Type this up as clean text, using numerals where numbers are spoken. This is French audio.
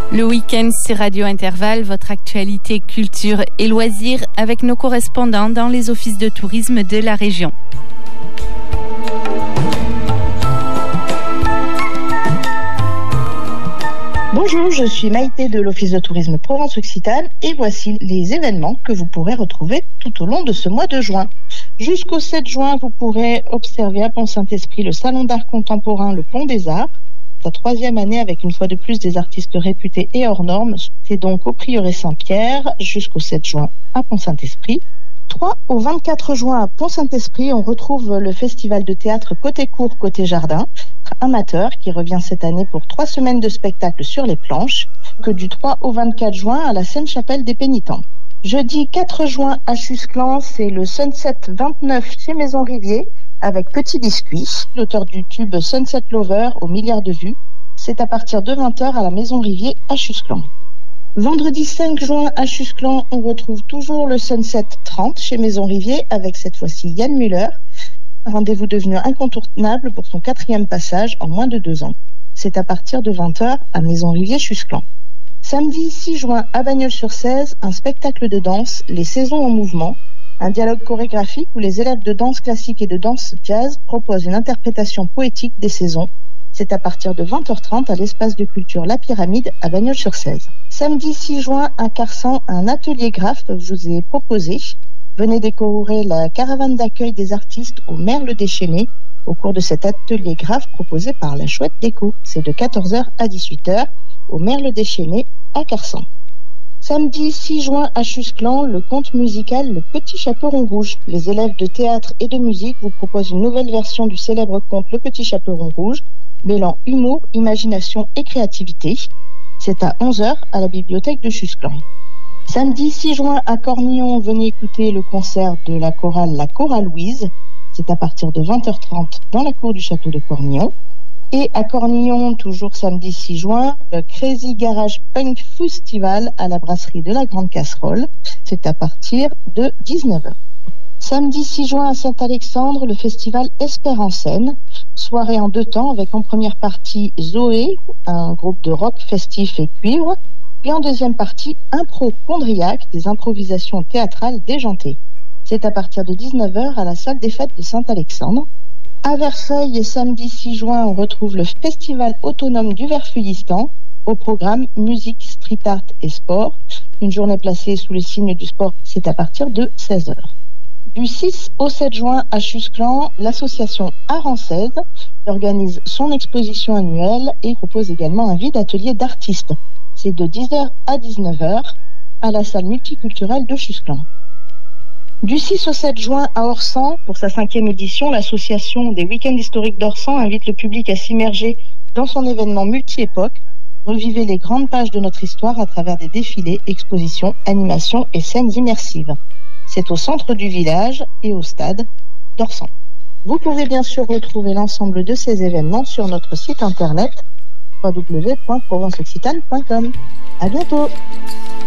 Le week-end, c'est Radio Intervalle, votre actualité, culture et loisirs avec nos correspondants dans les offices de tourisme de la région. Bonjour, je suis Maïté de l'Office de tourisme Provence-Occitane et voici les événements que vous pourrez retrouver tout au long de ce mois de juin. Jusqu'au 7 juin, vous pourrez observer à Pont-Saint-Esprit le Salon d'art contemporain Le Pont des Arts. Sa 3e année avec une fois de plus des artistes réputés et hors normes. C'est donc au Prieuré Saint-Pierre jusqu'au 7 juin à Pont-Saint-Esprit. 3 au 24 juin à Pont-Saint-Esprit, on retrouve le festival de théâtre Côté Cour, Côté Jardin, amateur, qui revient cette année pour 3 semaines de spectacle sur les planches, que du 3 au 24 juin à la Sainte-Chapelle des Pénitents. Jeudi 4 juin à Chusclan, c'est le Sunset 29 chez Maison Rivier, avec Petit Biscuit, l'auteur du tube Sunset Lover aux milliards de vues. C'est à partir de 20h à la Maison Rivier à Chusclan. Vendredi 5 juin à Chusclan, on retrouve toujours le Sunset 30 chez Maison Rivier avec cette fois-ci Yann Muller. Un rendez-vous devenu incontournable pour son 4e passage en moins de 2 ans. C'est à partir de 20h à Maison Rivier Chusclan. Samedi 6 juin à Bagnols-sur-Cèze, un spectacle de danse, Les Saisons en mouvement. Un dialogue chorégraphique où les élèves de danse classique et de danse jazz proposent une interprétation poétique des saisons. C'est à partir de 20h30 à l'espace de culture La Pyramide à Bagnols-sur-Cèze. Samedi 6 juin à Carsan, un atelier graphe vous est proposé. Venez découvrir la caravane d'accueil des artistes au Merle déchaîné au cours de cet atelier graphe proposé par la Chouette Déco. C'est de 14h à 18h au Merle déchaîné à Carsan. Samedi 6 juin à Chusclan, le conte musical Le Petit Chaperon Rouge. Les élèves de théâtre et de musique vous proposent une nouvelle version du célèbre conte Le Petit Chaperon Rouge, mêlant humour, imagination et créativité. C'est à 11h à la bibliothèque de Chusclan. Samedi 6 juin à Cornillon, venez écouter le concert de la chorale La Chorale Louise. C'est à partir de 20h30 dans la cour du château de Cornillon. Et à Cornillon, toujours samedi 6 juin, le Crazy Garage Punk Festival à la brasserie de la Grande Casserole. C'est à partir de 19h. Samedi 6 juin à Saint-Alexandre, le festival Espère en scène. Soirée en 2 temps avec en première partie Zoé, un groupe de rock festif et cuivre. Et en deuxième partie, Impro Condriac, des improvisations théâtrales déjantées. C'est à partir de 19h à la salle des fêtes de Saint-Alexandre. À Versailles, samedi 6 juin, on retrouve le Festival autonome du Verfeuillistan. Au programme musique, street art et sport. Une journée placée sous le signe du sport, c'est à partir de 16h. Du 6 au 7 juin à Chusclan, l'association Arancèse organise son exposition annuelle et propose également un vide atelier d'artistes. C'est de 10h à 19h à la salle multiculturelle de Chusclan. Du 6 au 7 juin à Orsan, pour sa 5e édition, l'association des week-ends historiques d'Orsan invite le public à s'immerger dans son événement multi-époque. Revivez les grandes pages de notre histoire à travers des défilés, expositions, animations et scènes immersives. C'est au centre du village et au stade d'Orsan. Vous pouvez bien sûr retrouver l'ensemble de ces événements sur notre site internet www.provenceoccitane.com. À bientôt!